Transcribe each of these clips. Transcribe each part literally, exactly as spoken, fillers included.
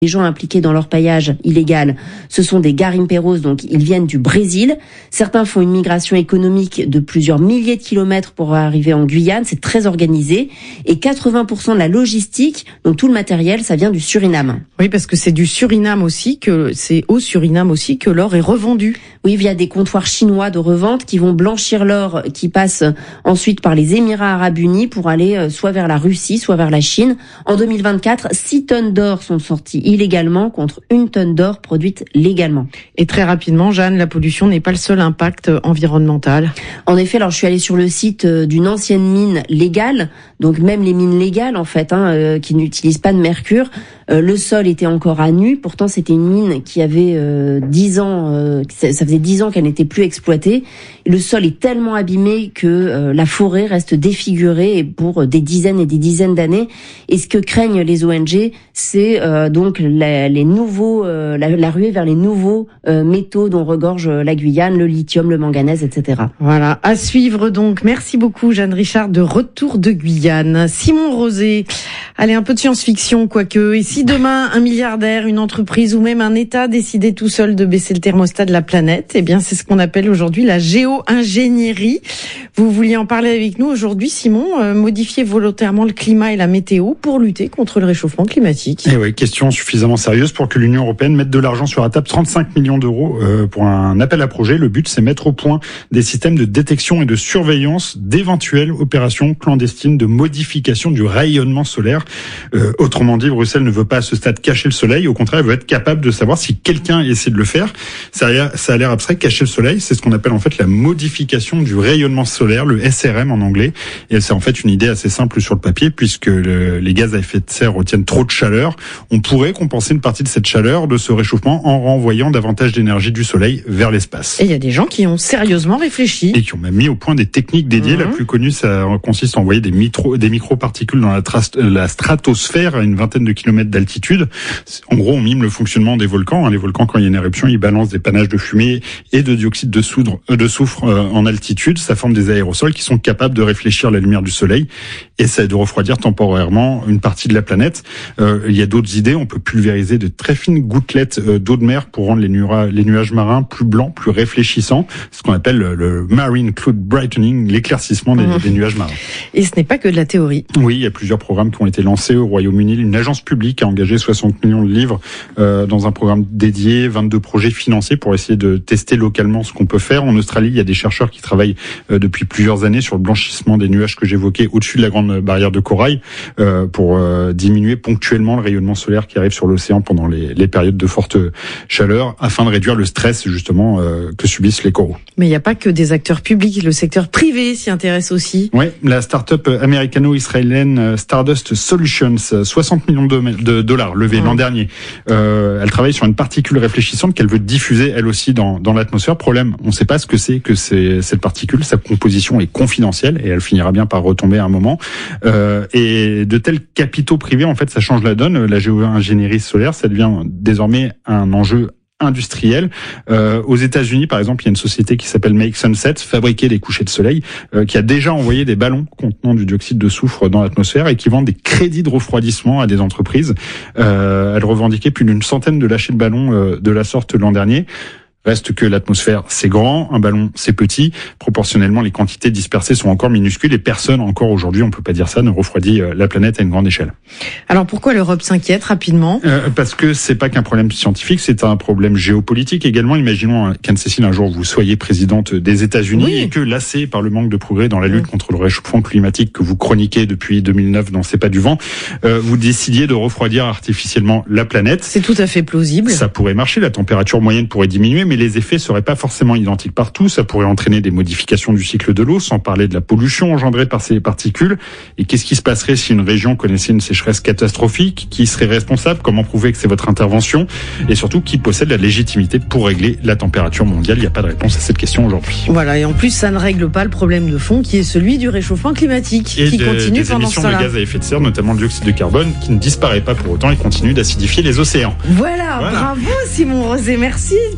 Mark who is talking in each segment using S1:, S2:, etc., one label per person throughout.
S1: Les gens impliqués dans l'orpaillage illégal, ce sont des garimpeiros, donc ils viennent du Brésil. Certains font une migration économique de plusieurs milliers de kilomètres pour arriver en Guyane, c'est très organisé. Et quatre-vingts pour cent de la logistique, donc tout le matériel, ça vient du Suriname.
S2: Oui, parce que c'est du Suriname aussi, que c'est au Suriname aussi que l'or est revendu.
S1: Oui, via des comptoirs chinois de revente qui vont blanchir l'or, qui passe ensuite par les Émirats Arabes Unis pour aller soit vers la Russie, soit vers la Chine. En deux mille vingt-quatre, six tonnes d'or sont sorties illégalement contre une tonne d'or produite légalement.
S2: Et très rapidement, Jeanne, la pollution n'est pas le seul impact environnemental.
S1: En effet, alors je suis allée sur le site d'une ancienne mine légale, donc même les mines légales en fait, hein, euh, qui n'utilisent pas de mercure, euh, le sol était encore à nu. Pourtant, c'était une mine qui avait euh, dix ans, euh, ça, ça faisait dix ans qu'elle n'était plus exploitée. Le sol est tellement abîmé que euh, la forêt reste défigurée pour des dizaines et des dizaines d'années. Et ce que craignent les O N G, c'est euh, donc la, les nouveaux, euh, la, la ruée vers les nouveaux euh, métaux dont regorge la Guyane, le lithium, le manganèse, et cetera.
S2: Voilà, à suivre donc. Merci beaucoup, Jeanne Richard, de Retour de Guyane. Simon Rosé, allez, un peu de science-fiction, quoique. Et si demain, un milliardaire, une entreprise ou même un État décidait tout seul de baisser le thermostat de la planète, eh bien, c'est ce qu'on appelle aujourd'hui la géo-ingénierie. Vous vouliez en parler avec nous aujourd'hui, Simon, euh, modifier volontairement le climat et la météo pour lutter contre le réchauffement climatique.
S3: Et oui, question suffisamment sérieuse pour que l'Union européenne mette de l'argent sur la table, trente-cinq millions d'euros euh, pour un appel à projet. Le but, c'est mettre au point des systèmes de détection et de surveillance d'éventuelles opérations clandestines de modification du rayonnement solaire. Euh, autrement dit, Bruxelles ne veut pas à ce stade cacher le soleil. Au contraire, elle veut être capable de savoir si quelqu'un essaie de le faire. Ça a l'air, ça a l'air abstrait, cacher le soleil, c'est ce qu'on appelle en fait la modification du rayonnement solaire, le S R M en anglais. Et c'est en fait une idée assez simple sur le papier, puisque le, les gaz à effet de serre retiennent trop de chaleur. On pourrait compenser une partie de cette chaleur, de ce réchauffement, en renvoyant davantage d'énergie du soleil vers l'espace.
S2: Et il y a des gens qui ont sérieusement réfléchi.
S3: Et qui ont même mis au point des techniques dédiées. Mmh. La plus connue, ça consiste à envoyer des, mitro, des microparticules dans la, tra- la stratosphère à une vingtaine de kilomètres d'altitude. En gros, on mime le fonctionnement des volcans. Les volcans, quand il y a une éruption, ils balancent des panaches de fumée et de dioxyde de, soudre, de soufre en altitude. Ça forme des aérosols qui sont capables de réfléchir la lumière du soleil et ça de refroidir temporairement une partie de la planète. Euh, il y a d'autres idées. On peut pulvériser de très fines gouttelettes d'eau de mer pour rendre les, nua- les nuages marins plus blancs, plus réfléchissants. Ce qu'on appelle le marine cloud brightening, l'éclaircissement des, mmh. des nuages marins.
S2: Et ce n'est pas que de la théorie.
S3: Oui, il y a plusieurs programmes qui ont été lancés au Royaume-Uni. Une agence publique a engagé soixante millions de livres euh, dans un programme dédié, vingt-deux projets financés pour essayer de tester localement ce qu'on peut faire. En Australie, il y a des chercheurs qui travaillent euh, depuis plusieurs années sur le blanchissement des nuages que j'évoquais au-dessus de la grande barrière de corail euh, pour euh, diminuer ponctuellement le rayonnement solaire qui arrive sur l'océan pendant les, les périodes de forte chaleur afin de réduire le stress justement euh, que subissent les coraux.
S2: Mais il n'y a pas que des acteurs publics, le secteur privé s'y intéresse aussi.
S3: Oui, la start-up américano-israélienne Stardust Solutions, soixante millions de, de dollars levés mmh. l'an dernier. Euh, elle travaille sur une particule réfléchissante qu'elle veut diffuser elle aussi dans, dans l'atmosphère. Problème, on ne sait pas ce que c'est que c'est, cette particule, sa composition est confidentielle et elle finira bien par retomber à un moment. Euh, et de tels capitaux privés, en fait, ça change la donne. La géo-ingénierie solaire, ça devient désormais un enjeu industriel. Euh, aux États-Unis, par exemple, il y a une société qui s'appelle Make Sunset, fabriquer des couchers de soleil, euh, qui a déjà envoyé des ballons contenant du dioxyde de soufre dans l'atmosphère et qui vend des crédits de refroidissement à des entreprises. Euh, elle revendiquait plus d'une centaine de lâchers de ballons euh, de la sorte l'an dernier. Reste que l'atmosphère, c'est grand, un ballon, c'est petit. Proportionnellement, les quantités dispersées sont encore minuscules et personne, encore aujourd'hui, on peut pas dire ça, ne refroidit la planète à une grande échelle.
S2: Alors pourquoi l'Europe s'inquiète rapidement ?
S3: euh, Parce que c'est pas qu'un problème scientifique, c'est un problème géopolitique également. Imaginons qu'Anne-Cécile, un jour, vous soyez présidente des États-Unis oui. et que, lassée par le manque de progrès dans la lutte oui. contre le réchauffement climatique que vous chroniquez depuis deux mille neuf dans C'est pas du vent, euh, vous décidiez de refroidir artificiellement la planète.
S2: C'est tout à fait plausible.
S3: Ça pourrait marcher, la température moyenne pourrait diminuer, mais les effets seraient pas forcément identiques partout. Ça pourrait entraîner des modifications du cycle de l'eau, sans parler de la pollution engendrée par ces particules. Et qu'est-ce qui se passerait si une région connaissait une sécheresse catastrophique ? Qui serait responsable ? Comment prouver que c'est votre intervention ? Et surtout, qui possède la légitimité pour régler la température mondiale ? Il n'y a pas de réponse à cette question aujourd'hui.
S2: Voilà, et en plus, ça ne règle pas le problème de fond qui est celui du réchauffement climatique,
S3: et
S2: qui
S3: de,
S2: continue
S3: des
S2: pendant
S3: émissions
S2: ce temps-là.
S3: de gaz à effet de serre, notamment le dioxyde de carbone, qui ne disparaît pas pour autant et continue d'acidifier les océans.
S2: Voilà, voilà. Bravo Simon Rosé, merci pour toutes ces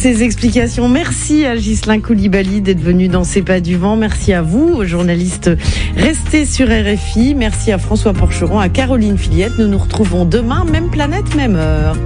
S2: ces explications. Merci à Ghislain Coulibaly d'être venu dans C'est pas du vent. Merci à vous, journalistes restés sur R F I. Merci à François Porcheron, à Caroline Fillette. Nous nous retrouvons demain, même planète, même heure.